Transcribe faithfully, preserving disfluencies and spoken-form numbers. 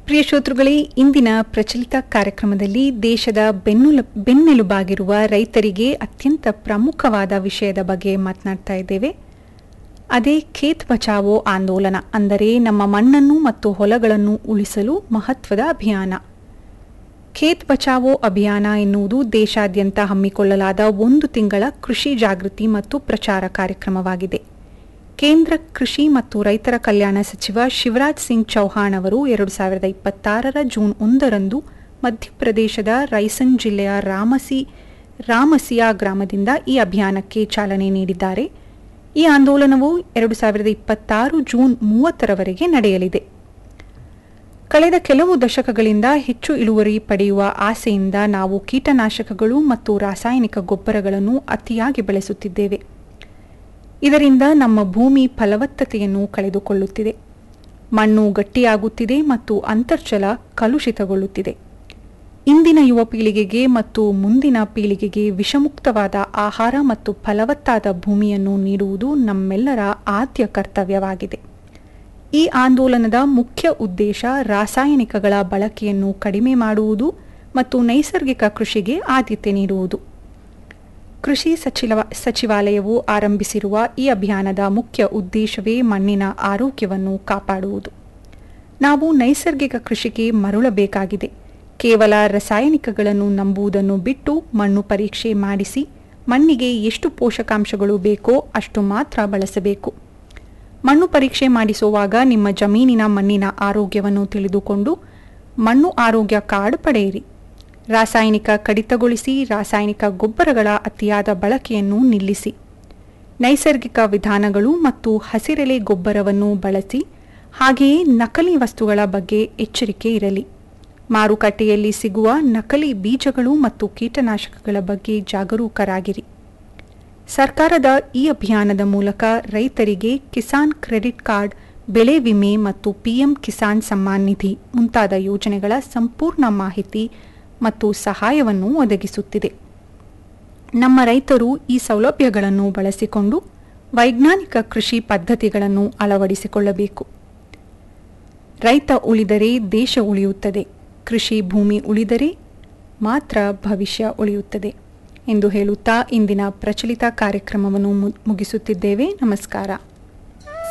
ಪ್ರಿಯ ಶ್ರೋತೃಗಳೇ, ಇಂದಿನ ಪ್ರಚಲಿತ ಕಾರ್ಯಕ್ರಮದಲ್ಲಿ ದೇಶದ ಬೆನ್ನುಲ ಬೆನ್ನೆಲುಬಾಗಿರುವ ರೈತರಿಗೆ ಅತ್ಯಂತ ಪ್ರಮುಖವಾದ ವಿಷಯದ ಬಗ್ಗೆ ಮಾತನಾಡ್ತಾ ಇದ್ದೇವೆ. ಅದೇ ಖೇತ್ ಬಚಾವೋ ಆಂದೋಲನ, ಅಂದರೆ ನಮ್ಮ ಮಣ್ಣನ್ನು ಮತ್ತು ಹೊಲಗಳನ್ನು ಉಳಿಸಲು ಮಹತ್ವದ ಅಭಿಯಾನ. ಖೇತ್ ಬಚಾವೋ ಅಭಿಯಾನ ಎನ್ನುವುದು ದೇಶಾದ್ಯಂತ ಹಮ್ಮಿಕೊಳ್ಳಲಾದ ಒಂದು ತಿಂಗಳ ಕೃಷಿ ಜಾಗೃತಿ ಮತ್ತು ಪ್ರಚಾರ ಕಾರ್ಯಕ್ರಮವಾಗಿದೆ. ಕೇಂದ್ರ ಕೃಷಿ ಮತ್ತು ರೈತರ ಕಲ್ಯಾಣ ಸಚಿವ ಶಿವರಾಜ್ ಸಿಂಗ್ ಚೌಹಾಣ್ ಅವರು ಎರಡು ಸಾವಿರದ ಇಪ್ಪತ್ತಾರರ ಜೂನ್ ಒಂದರಂದು ಮಧ್ಯಪ್ರದೇಶದ ರೈಸನ್ ಜಿಲ್ಲೆಯ ರಾಮಸಿ ರಾಮಸಿಯಾ ಗ್ರಾಮದಿಂದ ಈ ಅಭಿಯಾನಕ್ಕೆ ಚಾಲನೆ ನೀಡಿದ್ದಾರೆ. ಈ ಆಂದೋಲನವು ಎರಡು ಸಾವಿರದ ಇಪ್ಪತ್ತಾರು ಜೂನ್ ಮೂವತ್ತರವರೆಗೆ ನಡೆಯಲಿದೆ. ಕಳೆದ ಕೆಲವು ದಶಕಗಳಿಂದ ಹೆಚ್ಚು ಇಳುವರಿ ಪಡೆಯುವ ಆಸೆಯಿಂದ ನಾವು ಕೀಟನಾಶಕಗಳು ಮತ್ತು ರಾಸಾಯನಿಕ ಗೊಬ್ಬರಗಳನ್ನು ಅತಿಯಾಗಿ ಬಳಸುತ್ತಿದ್ದೇವೆ. ಇದರಿಂದ ನಮ್ಮ ಭೂಮಿ ಫಲವತ್ತತೆಯನ್ನು ಕಳೆದುಕೊಳ್ಳುತ್ತಿದೆ, ಮಣ್ಣು ಗಟ್ಟಿಯಾಗುತ್ತಿದೆ ಮತ್ತು ಅಂತರ್ಜಲ ಕಲುಷಿತಗೊಳ್ಳುತ್ತಿದೆ. ಇಂದಿನ ಯುವ ಪೀಳಿಗೆಗೆ ಮತ್ತು ಮುಂದಿನ ಪೀಳಿಗೆಗೆ ವಿಷಮುಕ್ತವಾದ ಆಹಾರ ಮತ್ತು ಫಲವತ್ತಾದ ಭೂಮಿಯನ್ನು ನೀಡುವುದು ನಮ್ಮೆಲ್ಲರ ಆದ್ಯ ಕರ್ತವ್ಯವಾಗಿದೆ. ಈ ಆಂದೋಲನದ ಮುಖ್ಯ ಉದ್ದೇಶ ರಾಸಾಯನಿಕಗಳ ಬಳಕೆಯನ್ನು ಕಡಿಮೆ ಮಾಡುವುದು ಮತ್ತು ನೈಸರ್ಗಿಕ ಕೃಷಿಗೆ ಆದ್ಯತೆ ನೀಡುವುದು. ಕೃಷಿ ಸಚಿವ ಸಚಿವಾಲಯವು ಆರಂಭಿಸಿರುವ ಈ ಅಭಿಯಾನದ ಮುಖ್ಯ ಉದ್ದೇಶವೇ ಮಣ್ಣಿನ ಆರೋಗ್ಯವನ್ನು ಕಾಪಾಡುವುದು. ನಾವು ನೈಸರ್ಗಿಕ ಕೃಷಿಗೆ ಮರಳಬೇಕಾಗಿದೆ. ಕೇವಲ ರಾಸಾಯನಿಕಗಳನ್ನು ನಂಬುವುದನ್ನು ಬಿಟ್ಟು ಮಣ್ಣು ಪರೀಕ್ಷೆ ಮಾಡಿಸಿ ಮಣ್ಣಿಗೆ ಎಷ್ಟು ಪೋಷಕಾಂಶಗಳು ಬೇಕೋ ಅಷ್ಟು ಮಾತ್ರ ಬಳಸಬೇಕು. ಮಣ್ಣು ಪರೀಕ್ಷೆ ಮಾಡಿಸುವಾಗ ನಿಮ್ಮ ಜಮೀನಿನ ಮಣ್ಣಿನ ಆರೋಗ್ಯವನ್ನು ತಿಳಿದುಕೊಂಡು ಮಣ್ಣು ಆರೋಗ್ಯ ಕಾರ್ಡ್ ಪಡೆಯಿರಿ. ರಾಸಾಯನಿಕ ಕಡಿತಗೊಳಿಸಿ ರಾಸಾಯನಿಕ ಗೊಬ್ಬರಗಳ ಅತಿಯಾದ ಬಳಕೆಯನ್ನು ನಿಲ್ಲಿಸಿ. ನೈಸರ್ಗಿಕ ವಿಧಾನಗಳು ಮತ್ತು ಹಸಿರೆಲೆ ಗೊಬ್ಬರವನ್ನು ಬಳಸಿ. ಹಾಗೆಯೇ ನಕಲಿ ವಸ್ತುಗಳ ಬಗ್ಗೆ ಎಚ್ಚರಿಕೆ ಇರಲಿ. ಮಾರುಕಟ್ಟೆಯಲ್ಲಿ ಸಿಗುವ ನಕಲಿ ಬೀಜಗಳು ಮತ್ತು ಕೀಟನಾಶಕಗಳ ಬಗ್ಗೆ ಜಾಗರೂಕರಾಗಿರಿ. ಸರ್ಕಾರದ ಈ ಅಭಿಯಾನದ ಮೂಲಕ ರೈತರಿಗೆ ಕಿಸಾನ್ ಕ್ರೆಡಿಟ್ ಕಾರ್ಡ್, ಬೆಳೆ ವಿಮೆ ಮತ್ತು ಪಿಎಂ ಕಿಸಾನ್ ಸಮ್ಮಾನ್ ನಿಧಿ ಮುಂತಾದ ಯೋಜನೆಗಳ ಸಂಪೂರ್ಣ ಮಾಹಿತಿ ಮತ್ತು ಸಹಾಯವನ್ನು ಒದಗಿಸುತ್ತಿದೆ. ನಮ್ಮ ರೈತರು ಈ ಸೌಲಭ್ಯಗಳನ್ನು ಬಳಸಿಕೊಂಡು ವೈಜ್ಞಾನಿಕ ಕೃಷಿ ಪದ್ಧತಿಗಳನ್ನು ಅಳವಡಿಸಿಕೊಳ್ಳಬೇಕು. ರೈತ ಉಳಿದರೆ ದೇಶ ಉಳಿಯುತ್ತದೆ, ಕೃಷಿ ಭೂಮಿ ಉಳಿದರೆ ಮಾತ್ರ ಭವಿಷ್ಯ ಉಳಿಯುತ್ತದೆ ಎಂದು ಹೇಳುತ್ತಾ ಇಂದಿನ ಪ್ರಚಲಿತ ಕಾರ್ಯಕ್ರಮವನ್ನು ಮುಗಿಸುತ್ತಿದ್ದೇವೆ. ನಮಸ್ಕಾರ.